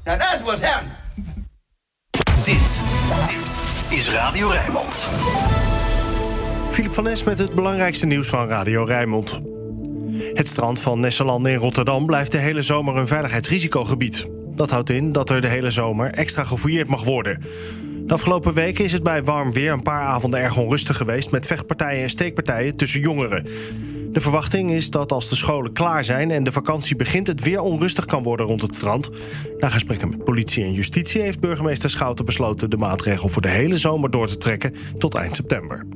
Now that's what's happening. Dit is Radio Rijnmond. Philip van Nes met het belangrijkste nieuws van Radio Rijnmond. Het strand van Nesselanden in Rotterdam blijft de hele zomer een veiligheidsrisicogebied. Dat houdt in dat er de hele zomer extra gefouilleerd mag worden. De afgelopen weken is het bij warm weer een paar avonden erg onrustig geweest met vechtpartijen en steekpartijen tussen jongeren. De verwachting is dat als de scholen klaar zijn en de vakantie begint, het weer onrustig kan worden rond het strand. Na gesprekken met politie en justitie heeft burgemeester Schouten besloten de maatregel voor de hele zomer door te trekken tot eind september.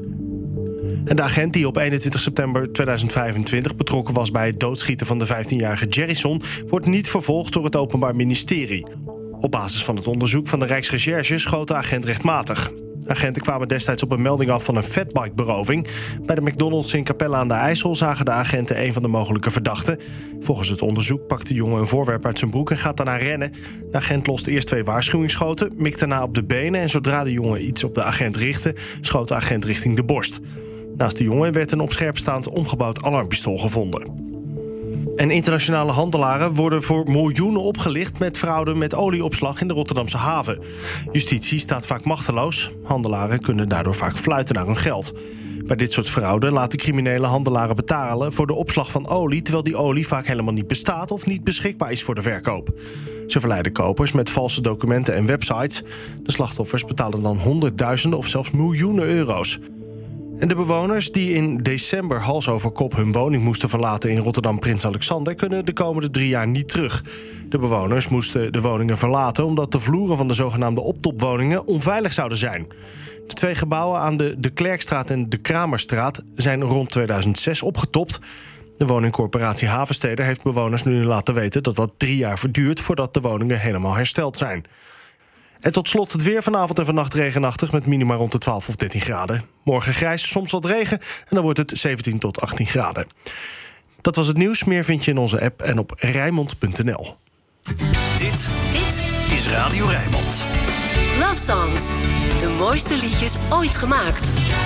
En de agent die op 21 september 2025 betrokken was bij het doodschieten van de 15-jarige Jerryson wordt niet vervolgd door het Openbaar Ministerie. Op basis van het onderzoek van de Rijksrecherche schoot de agent rechtmatig. Agenten kwamen destijds op een melding af van een fatbike-beroving. Bij de McDonald's in Capelle aan de IJssel zagen de agenten een van de mogelijke verdachten. Volgens het onderzoek pakt de jongen een voorwerp uit zijn broek en gaat daarna rennen. De agent loste eerst 2 waarschuwingsschoten, mikte daarna op de benen en zodra de jongen iets op de agent richtte, schoot de agent richting de borst. Naast de jongen werd een op scherp staand omgebouwd alarmpistool gevonden. En internationale handelaren worden voor miljoenen opgelicht met fraude met olieopslag in de Rotterdamse haven. Justitie staat vaak machteloos. Handelaren kunnen daardoor vaak fluiten naar hun geld. Bij dit soort fraude laten criminele handelaren betalen voor de opslag van olie, terwijl die olie vaak helemaal niet bestaat of niet beschikbaar is voor de verkoop. Ze verleiden kopers met valse documenten en websites. De slachtoffers betalen dan honderdduizenden of zelfs miljoenen euro's. En de bewoners die in december hals over kop hun woning moesten verlaten in Rotterdam Prins Alexander kunnen de komende 3 jaar niet terug. De bewoners moesten de woningen verlaten omdat de vloeren van de zogenaamde optopwoningen onveilig zouden zijn. De 2 gebouwen aan de Klerkstraat en de Kramerstraat zijn rond 2006 opgetopt. De woningcorporatie Havensteden heeft bewoners nu laten weten dat dat 3 jaar verduurt voordat de woningen helemaal hersteld zijn. En tot slot het weer vanavond en vannacht regenachtig met minima rond de 12 of 13 graden. Morgen grijs, soms wat regen en dan wordt het 17 tot 18 graden. Dat was het nieuws. Meer vind je in onze app en op Rijnmond.nl. Dit is Radio Rijnmond. Love Songs. De mooiste liedjes ooit gemaakt.